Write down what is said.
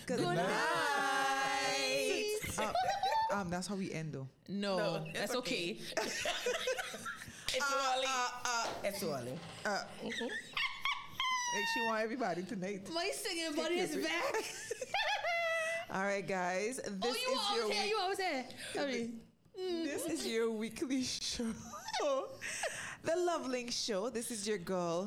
Good night. That's how we end though. No, that's okay. It's early. It's early. She want everybody tonight. My singing buddy is back. All right, guys. You always here. This is your weekly show. The Lovelink Show. This is your girl,